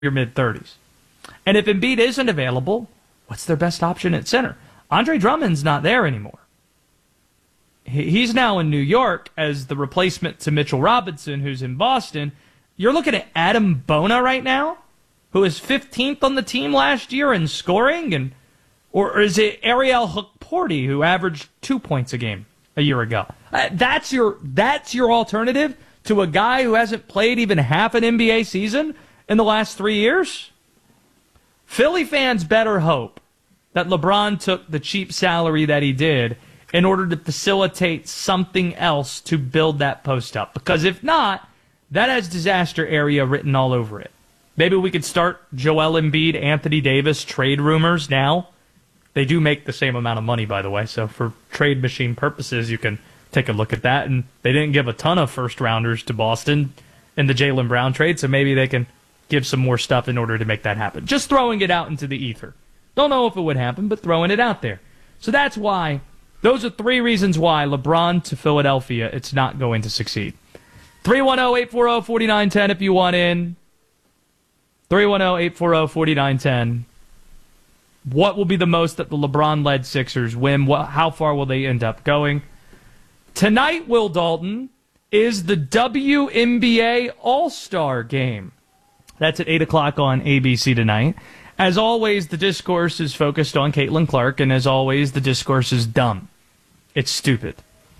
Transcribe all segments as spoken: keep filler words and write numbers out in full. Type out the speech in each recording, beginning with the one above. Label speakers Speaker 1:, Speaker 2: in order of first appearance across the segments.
Speaker 1: your mid-thirties. And if Embiid isn't available, what's their best option at center? Andre Drummond's not there anymore. He's now in New York as the replacement to Mitchell Robinson, who's in Boston. You're looking at Adam Bona right now, who is fifteenth on the team last year in scoring, and or, or is it Ariel Hukporti, who averaged two points a game a year ago? Uh, that's your that's your alternative to a guy who hasn't played even half an N B A season in the last three years? Philly fans better hope that LeBron took the cheap salary that he did in order to facilitate something else to build that post up. Because if not, that has disaster area written all over it. Maybe we could start Joel Embiid, Anthony Davis trade rumors now. They do make the same amount of money, by the way, so for trade machine purposes, you can take a look at that. And they didn't give a ton of first-rounders to Boston in the Jaylen Brown trade, so maybe they can give some more stuff in order to make that happen. Just throwing it out into the ether. Don't know if it would happen, but throwing it out there. So that's why, those are three reasons why LeBron to Philadelphia, it's not going to succeed. three one zero, eight four zero, four nine one zero if you want in. three one zero, eight four zero, four nine one zero. What will be the most that the LeBron-led Sixers win? What, how far will they end up going? Tonight, Will Dalton, is the W N B A All-Star Game. That's at eight o'clock on A B C tonight. As always, the discourse is focused on Caitlin Clark, and as always, the discourse is dumb. It's stupid.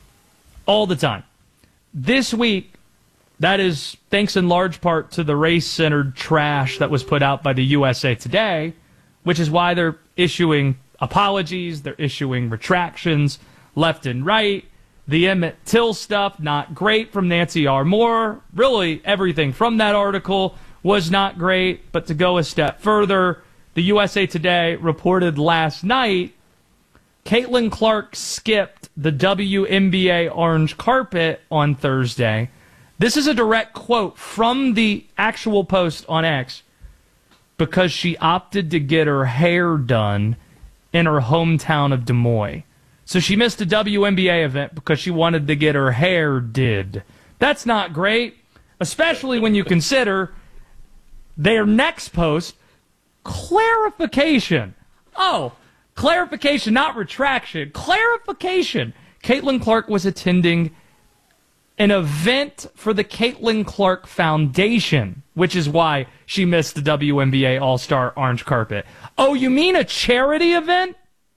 Speaker 1: All the time. This week, that is thanks in large part to the race-centered trash that was put out by the U S A Today, which is why they're issuing apologies, they're issuing retractions left and right. The Emmett Till stuff, not great from Nancy R. Moore. Really, everything from that article was not great. But to go a step further, the U S A Today reported last night Caitlin Clark skipped the W N B A orange carpet on Thursday. This is a direct quote from the actual post on X, because she opted to get her hair done in her hometown of Des Moines. So she missed a W N B A event because she wanted to get her hair did. That's not great, especially when you consider their next post, clarification. Oh, clarification, not retraction. Clarification. Caitlin Clark was attending an event for the Caitlin Clark Foundation, which is why she missed the W N B A All-Star orange carpet. Oh, you mean a charity event?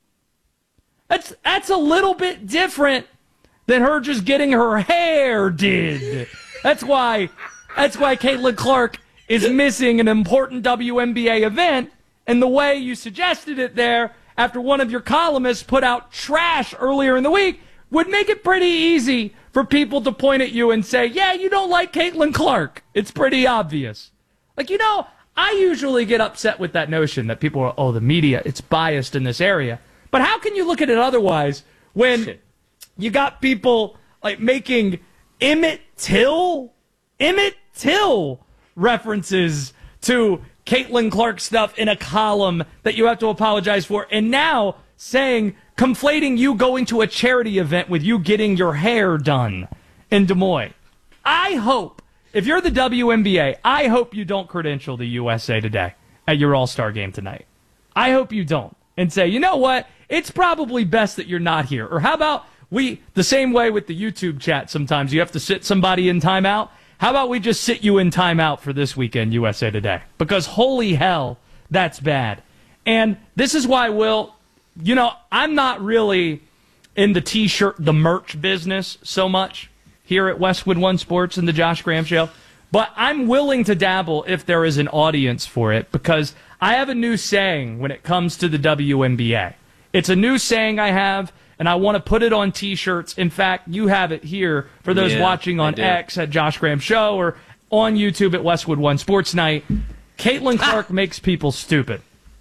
Speaker 1: That's that's a little bit different than her just getting her hair did. That's why that's why Caitlin Clark is missing an important W N B A event, and the way you suggested it there after one of your columnists put out trash earlier in the week would make it pretty easy for people to point at you and say, yeah, you don't like Caitlin Clark. It's pretty obvious. Like, you know, I usually get upset with that notion that people are, oh, the media, it's biased in this area. But how can you look at it otherwise when Shit. you got people like making Emmett Till, Emmett Till references to Caitlin Clark stuff in a column that you have to apologize for, and now saying, conflating you going to a charity event with you getting your hair done in Des Moines. I hope, if you're the W N B A, I hope you don't credential the U S A Today at your All-Star game tonight. I hope you don't. And say, you know what? It's probably best that you're not here. Or how about we, the same way with the YouTube chat sometimes, you have to sit somebody in timeout. How about we just sit you in timeout for this weekend, U S A Today? Because holy hell, that's bad. And this is why, Will, you know, I'm not really in the T-shirt, the merch business so much here at Westwood One Sports and the Josh Graham Show, but I'm willing to dabble if there is an audience for it, because I have a new saying when it comes to the W N B A. It's a new saying I have, and I want to put it on T-shirts. In fact, you have it here for those yeah, watching on X at Josh Graham Show or on YouTube at Westwood One Sports Night. Caitlin Clark makes people stupid.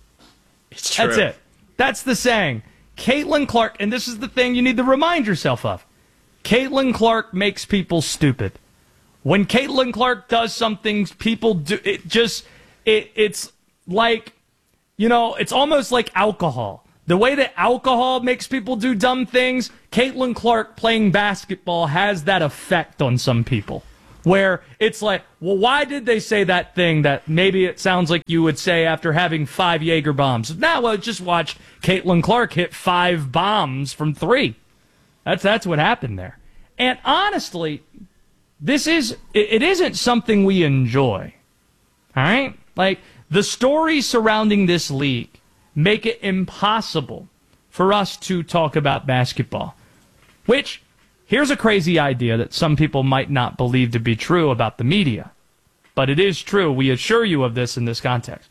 Speaker 2: It's true.
Speaker 1: That's it. That's the saying. Caitlin Clark, and this is the thing you need to remind yourself of. Caitlin Clark makes people stupid. When Caitlin Clark does something, people do it. Just it. It's like, you know, it's almost like alcohol. The way that alcohol makes people do dumb things, Caitlin Clark playing basketball has that effect on some people. where it's like, well, why did they say that thing that maybe it sounds like you would say after having five Jaeger bombs? Now, well, just watch Caitlin Clark hit five bombs from three. That's that's what happened there. And honestly, this is it, it isn't something we enjoy. All right? Like, the stories surrounding this league make it impossible for us to talk about basketball. Which, here's a crazy idea that some people might not believe to be true about the media. But it is true. We assure you of this in this context.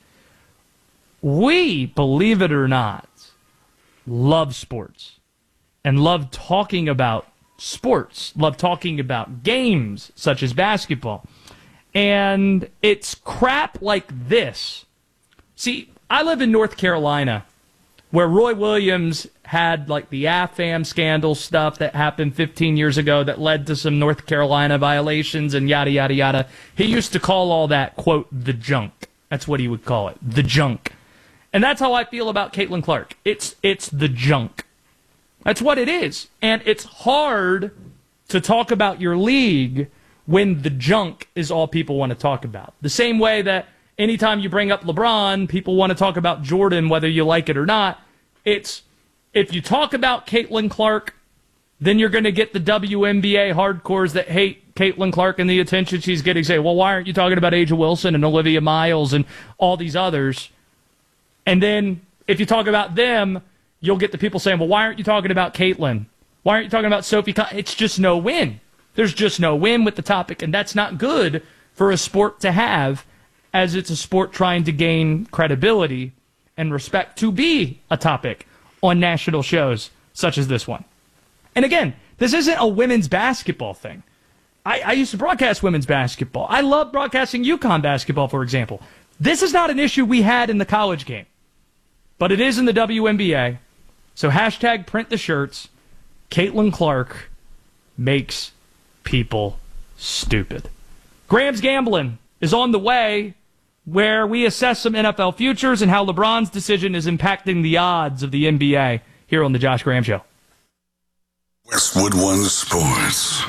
Speaker 1: We, believe it or not, love sports. And love talking about sports. Love talking about games, such as basketball. And it's crap like this. See, I live in North Carolina, where Roy Williams had like the A F A M scandal stuff that happened fifteen years ago that led to some North Carolina violations and yada, yada, yada. He used to call all that, quote, the junk. That's what he would call it, the junk. And that's how I feel about Caitlin Clark. It's it's the junk. That's what it is. And it's hard to talk about your league when the junk is all people want to talk about. The same way that anytime you bring up LeBron, people want to talk about Jordan, whether you like it or not. It's, if you talk about Caitlin Clark, then you're going to get the W N B A hardcores that hate Caitlin Clark and the attention she's getting. Say, well, why aren't you talking about A'ja Wilson and Olivia Miles and all these others? And then if you talk about them, you'll get the people saying, well, why aren't you talking about Caitlin? Why aren't you talking about Sophie? It's just no win. There's just no win with the topic, and that's not good for a sport to have, as it's a sport trying to gain credibility and respect to be a topic on national shows such as this one. And again, this isn't a women's basketball thing. I, I used to broadcast women's basketball. I love broadcasting UConn basketball, for example. This is not an issue we had in the college game, but it is in the W N B A. So hashtag print the shirts. Caitlin Clark makes people stupid. Graham's Gambling is on the way, where we assess some N F L futures and how LeBron's decision is impacting the odds of the N B A here on the Josh Graham Show.
Speaker 3: Westwood One Sports.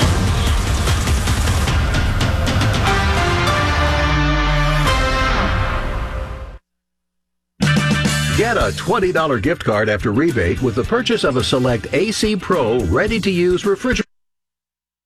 Speaker 4: Get a twenty dollars gift card after rebate with the purchase of a select A C Pro ready-to-use refrigerator.